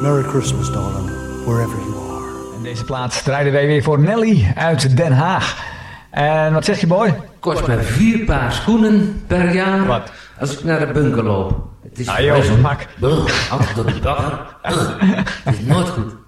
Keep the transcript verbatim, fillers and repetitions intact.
Merry Christmas, darling, wherever you are. En deze plaats draaiden wij weer voor Nelly uit Den Haag. En wat zeg je, boy? Kost me vier paar schoenen per jaar. Wat? Als ik naar de bunker loop. Het is Ah joh, mak. Altijd door de bagger. Het is nooit goed.